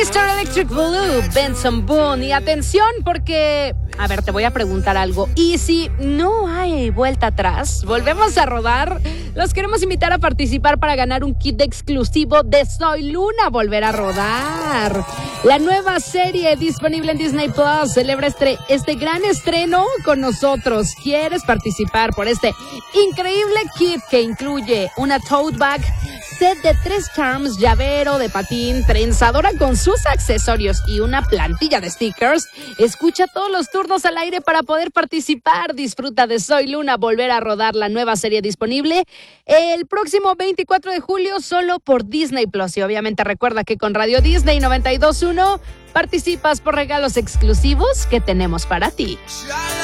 Mr. Electric Blue, Benson Boone. Y atención porque, a ver, te voy a preguntar algo. ¿Y si no hay vuelta atrás? Volvemos a rodar. Los queremos invitar a participar para ganar un kit exclusivo de Soy Luna, Volver a Rodar. La nueva serie disponible en Disney Plus celebra este gran estreno con nosotros. ¿Quieres participar por este increíble kit que incluye una tote bag, set de 3 charms, llavero de patín, trenzadora con sus accesorios y una plantilla de stickers? Escucha todos los turnos al aire para poder participar. Disfruta de Soy Luna, Volver a Rodar, la nueva serie disponible el próximo 24 de julio solo por Disney Plus. Y obviamente recuerda que con Radio Disney 92.1 participas por regalos exclusivos que tenemos para ti.